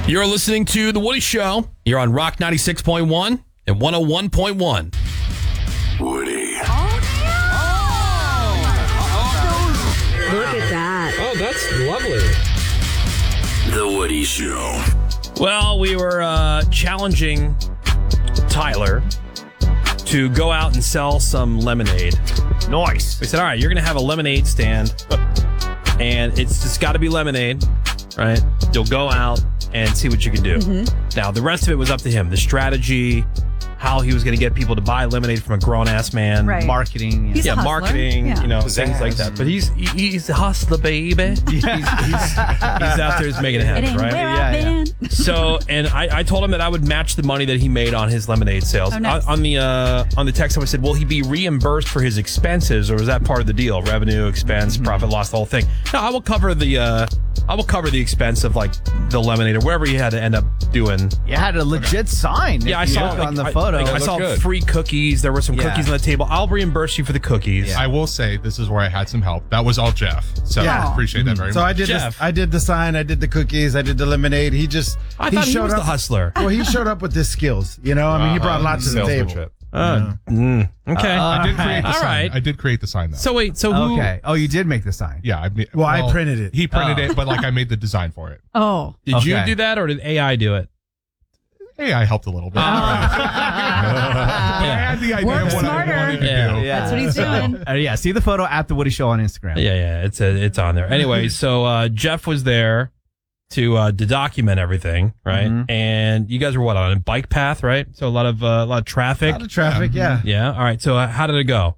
You're listening to The Woody Show. You're on Rock 96.1 and 101.1. Woody. Look at that. Oh, that's lovely. The Woody Show. Well, we were challenging Tyler to go out and sell some lemonade. Nice. We said, all right, you're going to have a lemonade stand, and it's just got to be lemonade, right? You'll go out and see what you can do. Now, the rest of it was up to him. The strategy, how he was going to get people to buy lemonade from a grown-ass man. Right. Marketing. He's a hustler. Marketing, Yeah. Things like that. But he's a hustler, baby. he's out there just making it It happen, ain't right? where I've been. So, and I told him that I would match the money that he made on his lemonade sales. Oh, nice. On the text, I said, will he be reimbursed for his expenses, or was that part of the deal? Revenue, expense, profit, loss, the whole thing. No, I will cover the expense of like the lemonade or whatever you had to end up doing. You had a legit sign. Yeah, I saw on the photo. I saw good. free cookies. There were some Yeah. cookies on the table. I'll reimburse you for the cookies. I will say this is where I had some help. That was all Jeff. So Yeah. I appreciate that very So much. I did Jeff. I did the sign, I did the cookies, I did the lemonade. I thought he was the hustler. Well, he showed up with his skills. You know, I mean, he brought lots to the table. Salesmanship. Okay. I did create the all sign. right. I did create the sign though. So wait. So who? Okay. Oh, you did make the sign. Yeah. I printed it. He printed it, but like I made the design for it. Oh. Did you Okay. do that, or did AI do it? Hey, I helped a little bit. I had the idea Work of what smarter. I wanted to Yeah. do. Yeah. That's what he's doing. Yeah. See the photo at the Woody Show on Instagram. Yeah. It's on there. Anyway, so Jeff was there to document everything, right? Mhm. And you guys were on a bike path, right? So a lot of traffic. A lot of traffic, yeah. Yeah. All right. So how did it go?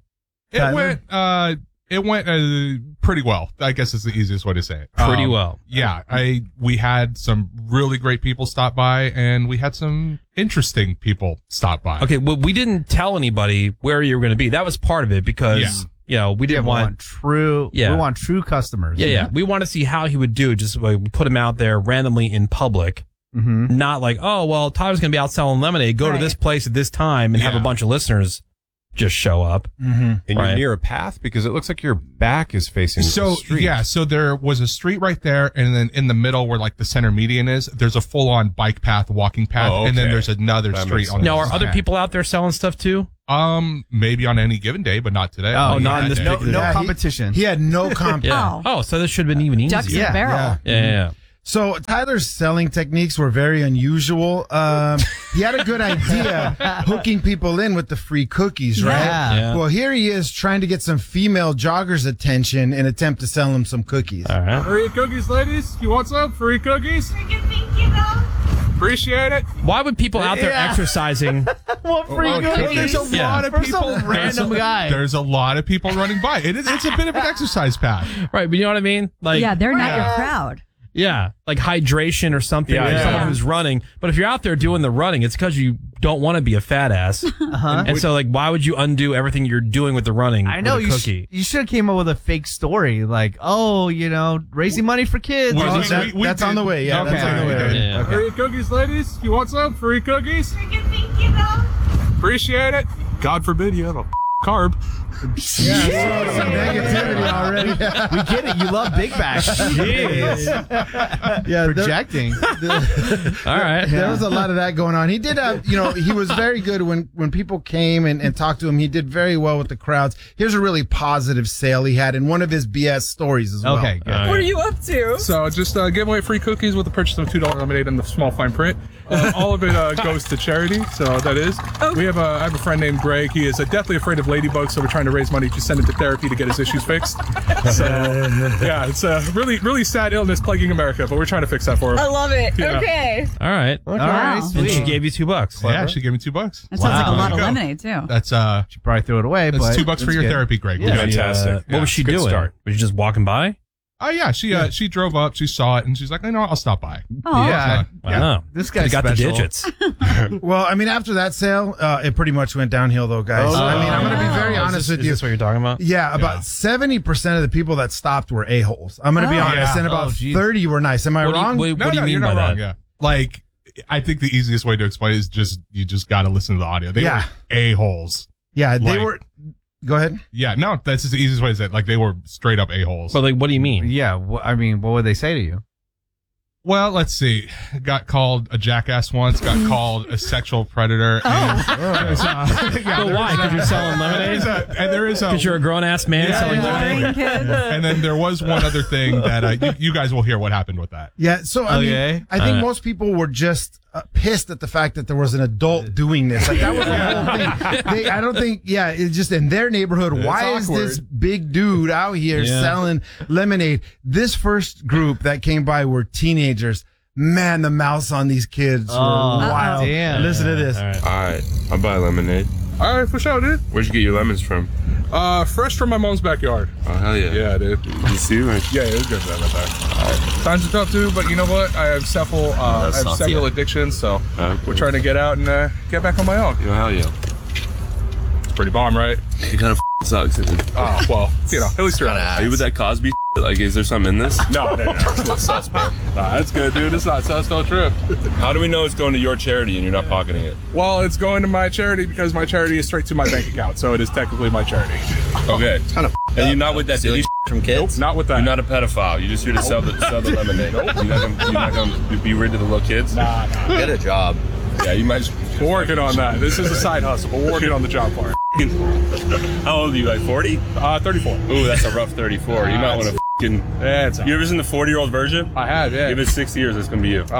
It went pretty well. I guess is the easiest way to say it. Pretty well. Yeah, we had some really great people stop by, and we had some interesting people stop by. Okay. Well, we didn't tell anybody where you were going to be. That was part of it because we didn't We want. want true. Yeah. We want true customers. Yeah. We want to see how he would do. Just like, put him out there randomly in public. Mm-hmm. Not like, oh, well, Tyler's going to be out selling lemonade. Go to Right. this place at this time and have a Yeah. bunch of listeners just show up. Mm-hmm. And Right. you're near a path because it looks like your back is facing the So street. yeah, so there was a street right there, and then in the middle where like the center median is, there's a full-on bike path, walking path, Oh, and then okay. there's another That street makes on. sense. the Now, are other other side. people out there selling stuff too? Maybe on any given day, but not today. Oh, not in this day. No, particular- no Yeah, competition. He had no comp. Oh. Oh, so this should have been even easier. Ducks in a Yeah, barrel. Yeah. So Tyler's selling techniques were very unusual. He had a good idea hooking people in with the free cookies, right? Yeah. Well, here he is trying to get some female joggers' attention in attempt to sell them some cookies. All right. Free cookies, ladies. You want some free cookies? Appreciate it. Why would people out there Yeah. exercising? What free There's a Yeah. lot of For people. some random guy. There's a lot of people running by. It's a bit of an exercise path. Right, but you know what I mean? Like, Yeah, they're not your crowd. yeah, like hydration or something. Yeah, or yeah. someone who's running. But if you're out there doing the running, it's because you don't want to be a fat ass. And so, like, why would you undo everything you're doing with the running? I know with a you. cookie. You should have came up with a fake story, like, raising money for kids. We- Oh, we that's did- on the way. Yeah, Okay. that's on the way. Okay. Yeah. Free cookies, ladies. You want some free cookies? Appreciate it. God forbid you have a carb. Yeah, so some negativity already. We get it. You love big bags. Yeah, there- Projecting. All right. There was a lot of that going on. He did have, he was very good when people came and talked to him. He did very well with the crowds. Here's a really positive sale he had in one of his BS stories as well. Okay, good. All What are right. you up to? So just giving away free cookies with the purchase of $2 lemonade and the small fine print. All of it goes to charity. So that is. I have a friend named Greg. He is deathly afraid of ladybugs. So we're trying to raise money to send him to therapy to get his issues fixed. So yeah, it's a really, really sad illness plaguing America, but we're trying to fix that for him. I love it. Yeah. Okay. All right. All right, Wow. And she sweet. gave you $2. Yeah, she gave me $2. That sounds like a Wow. lot of There you go. lemonade, too. That's She probably threw it away, but $2 for it's your good. therapy, Greg. Yeah. Fantastic. What was she Good doing? start. Was she just walking by? Oh yeah, she drove up, she saw it, and she's like, I'll stop by. Oh. Yeah. Wow. This Could've guy's got special. the digits. Well, I mean, after that sale, it pretty much went downhill, though, guys. I mean, I'm going to be very honest with Is you. this what you're talking about? Yeah, about 70% of the people that stopped were a-holes. I'm going to be Oh. honest, Yeah. and about Oh, geez. 30 were nice. Am I What do you- wrong? what- No, do you mean you're by not that? wrong. Yeah, like I think the easiest way to explain it is just you just got to listen to the audio. They Yeah. were a-holes. Yeah, they Like- were. Go ahead. Yeah, no, that's just the easiest way to say it. Like they were straight up a-holes. But like, what do you mean? Yeah. I mean, what would they say to you? Well, let's see. Got called a jackass once. Got called a sexual predator. And But why? Because you're selling lemonade? There is Because you're a grown-ass man selling lemonade? Lying kids. and then there was one other thing that you guys will hear what happened with that. Yeah, so I Okay. mean, I think most people were just pissed at the fact that there was an adult doing this. Like that was the whole thing. I don't think, it's just in their neighborhood. Why is this big dude out here selling lemonade? This first group that came by were teenagers. Man, the mouths on these kids were wild. damn. Listen to this. All right, I'll buy lemonade. All right, for sure, dude. Where'd you get your lemons from? Fresh from my mom's backyard. Oh, hell yeah. Yeah, dude. You see, like, Yeah, it was good for that right there. Times are tough too, but you know what? I have several addictions, so we're trying to get out and get back on my own. you know, hell yeah. It's pretty bomb, right? It kind of sucks. Oh, well, you know, at least you're Are you with that Cosby? Like, is there something in this? No. It's not sus, man. Nah, that's good, dude. It's not sus, no trip. How do we know it's going to your charity and you're not pocketing it? Well, it's going to my charity because my charity is straight to my bank account, so it is technically my charity. Okay. And you're not with that silly from kids. Not with that. You're not a pedophile. You're just here to sell the lemonade. You're not going to be rid of the little kids? Nah. Get a job. Yeah, you might just... We're working on that. This is a side hustle, but we're working on the job part. How old are you, like 40? 34. Ooh, that's a rough 34. You might want to fucking... Yeah, it's You ever seen the 40-year-old version? I have, yeah. Give it 6 years, it's going to be you.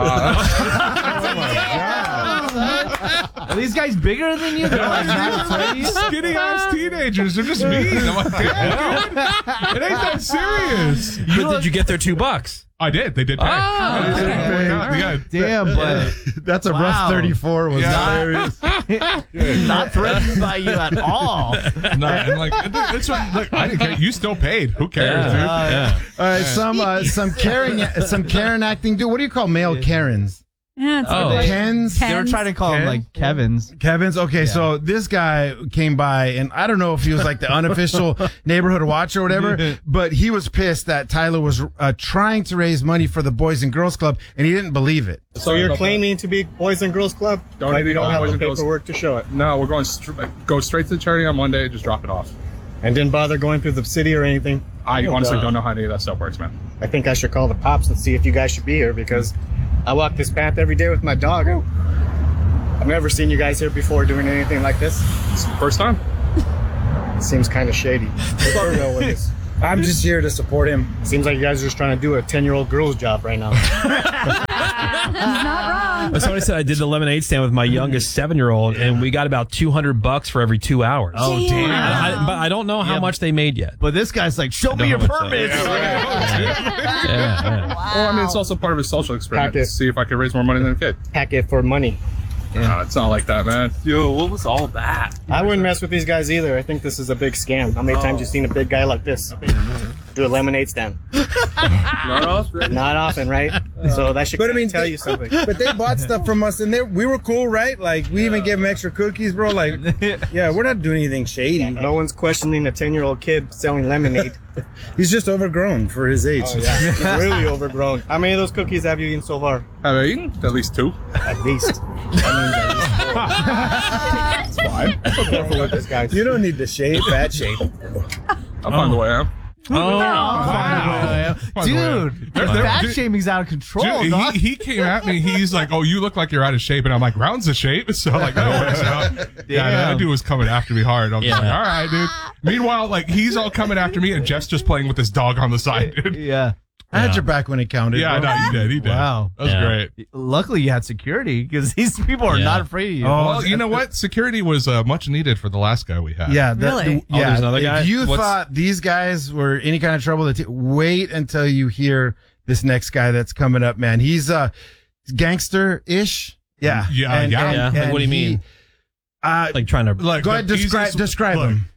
Are these guys bigger than you? They're like Skinny ass teenagers. They're just mean. I'm like, damn, dude. It ain't that serious. But did you get their $2? I did. They did pay. Yeah. damn, but That's a rough 34. Was hilarious. not threatened by you at all. No, and like, it's like, I didn't care. You still paid. Who cares, dude? All right, some Karen acting. Dude, what do you call male Karens? Yeah, it's Kens? They were trying to call them like Kevin's. Kevin's. Okay, so this guy came by, and I don't know if he was like the unofficial neighborhood watch or whatever, but he was pissed that Tyler was trying to raise money for the Boys and Girls Club, and he didn't believe it. So you're claiming to be Boys and Girls Club? Donating You don't on have Boys the and Girls- paperwork to show it. No, we're going go straight to the charity on Monday, just drop it off. And didn't bother going through the city or anything? I honestly don't know how any of that stuff works, man. I think I should call the cops and see if you guys should be here because I walk this path every day with my dog. I've never seen you guys here before doing anything like this. It's the first time. It seems kind of shady. What's the deal with this? I'm just here to support him. Seems like you guys are just trying to do a 10-year-old girl's job right now. He's not wrong. Somebody said I did the lemonade stand with my youngest 7-year-old, and we got about $200 for every 2 hours. Oh, damn. But I don't know how much they made yet. But this guy's like, show me your permits. Yeah. Well, I mean, it's also part of his social experiment to Packet. see if I can raise more money than a kid. Pack it for money. It's not like that, man. Yo, what was all that? I wouldn't mess with these guys either. I think this is a big scam. How many times you seen a big guy like this do a lemonade stand? Not often. Not often, right? So that should tell you something. But they bought stuff from us, and we were cool, right? Like, we even gave them extra cookies, bro. Like, yeah, we're not doing anything shady. No one's questioning a 10-year-old kid selling lemonade. He's just overgrown for his age. He's really overgrown. How many of those cookies have you eaten so far? Have I eaten? At least 2. At least. That's fine. I'm so careful with this guy. You don't need the shape, bad shape. I'll find the way I am. Wow. Dude, fat shaming's out of control, Dude, dog. he came at me. He's like, "Oh, you look like you're out of shape," and I'm like, "Round's a shape." So like, no worries out. Yeah, that dude was coming after me hard. I'm just like, "All right, dude." Meanwhile, like he's all coming after me, and Jeff's just playing with his dog on the side, dude. Yeah. I had your back when it counted. Yeah, bro. no, he did. He did. Wow. That was great. Luckily, you had security because these people are not afraid of you. Well, you know what? Security was much needed for the last guy we had. Yeah, Really? yeah. there's another guy? If you What's- thought these guys were any kind of trouble, wait until you hear this next guy that's coming up, man. He's gangster-ish. Yeah. Yeah, yeah. Like, what do you mean? Like trying to Like, Go ahead, the easiest- describe look, him.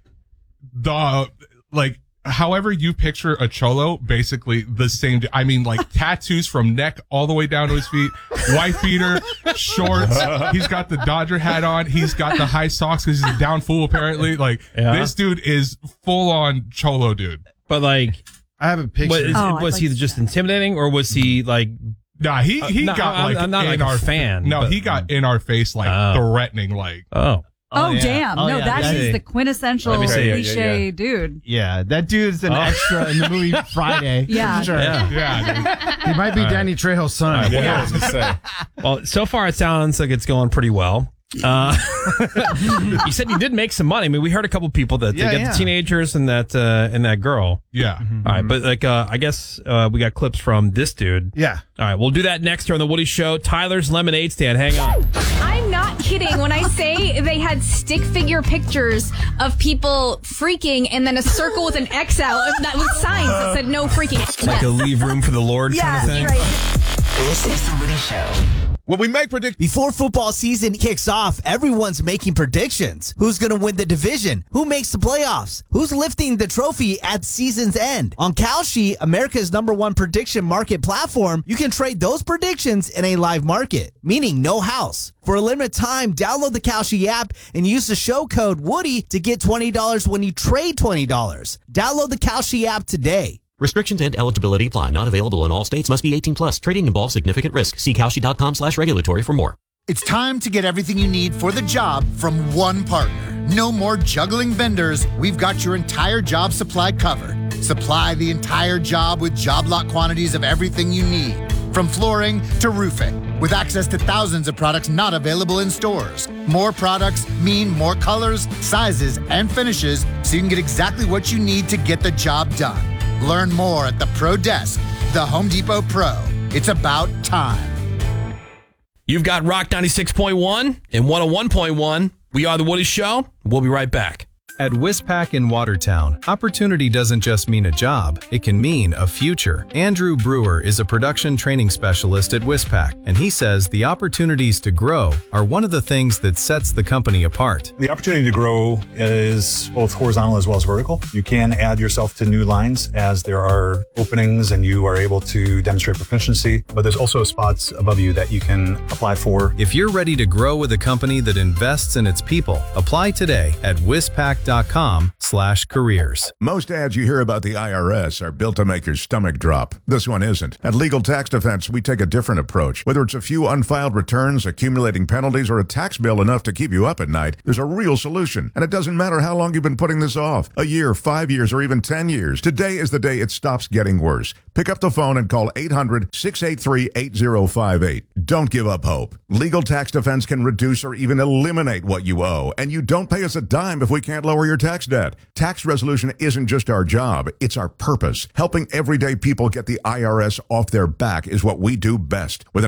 However you picture a cholo, basically the same. I mean, like tattoos from neck all the way down to his feet, wife beater, shorts. He's got the Dodger hat on. He's got the high socks because he's a down fool apparently. Like this dude is full on cholo, dude. But like, I have a picture. was he just intimidating, or was he like? Nah, he no, got like I'm not in like a our fan. No, but- he got in our face like threatening, like. Oh. Oh, damn. Oh, no, yeah, that that's is it. the quintessential Let me see. cliche dude. Yeah, that dude's an extra in the movie Friday. Yeah. For sure. Yeah. He might be Danny Trejo's son. Yeah, I was gonna say. Well, so far it sounds like it's going pretty well. You said you did make some money. I mean, we heard a couple people that they got the teenagers and that girl. Yeah. All right, but like I guess we got clips from this dude. Yeah. All right, we'll do that next here on the Woody Show. Tyler's lemonade stand. Hang on. I'm not kidding when I say they had stick figure pictures of people freaking and then a circle with an X out that was signs that said no freaking. Like a leave room for the Lord kind of thing. Right. This is the Woody Show. When we make predictions before football season kicks off, everyone's making predictions. Who's going to win the division? Who makes the playoffs? Who's lifting the trophy at season's end? On Kalshi, America's #1 prediction market platform, you can trade those predictions in a live market, meaning no house. For a limited time, download the Kalshi app and use the show code Woody to get $20 when you trade $20. Download the Kalshi app today. Restrictions and eligibility apply. Not available in all states. Must be 18 plus. Trading involves significant risk. See Kalshi.com/regulatory for more. It's time to get everything you need for the job from one partner. No more juggling vendors. We've got your entire job supply covered. Supply the entire job with job lot quantities of everything you need, from flooring to roofing, with access to thousands of products not available in stores. More products mean more colors, sizes, and finishes, so you can get exactly what you need to get the job done. Learn more at the Pro Desk, the Home Depot Pro. It's about time. You've got Rock 96.1 and 101.1. We are The Woody Show. We'll be right back. At Wispac in Watertown, opportunity doesn't just mean a job, it can mean a future. Andrew Brewer is a production training specialist at Wispac, and he says the opportunities to grow are one of the things that sets the company apart. The opportunity to grow is both horizontal as well as vertical. You can add yourself to new lines as there are openings and you are able to demonstrate proficiency, but there's also spots above you that you can apply for. If you're ready to grow with a company that invests in its people, apply today at wispac.com/careers. Most ads you hear about the IRS are built to make your stomach drop. This one isn't. At Legal Tax Defense, we take a different approach. Whether it's a few unfiled returns, accumulating penalties, or a tax bill enough to keep you up at night, there's a real solution. And it doesn't matter how long you've been putting this off. A year, 5 years, or even 10 years. Today is the day it stops getting worse. Pick up the phone and call 800-683-8058. Don't give up hope. Legal Tax Defense can reduce or even eliminate what you owe, and you don't pay us a dime if we can't lower your tax debt. Tax resolution isn't just our job, it's our purpose. Helping everyday people get the IRS off their back is what we do best. With an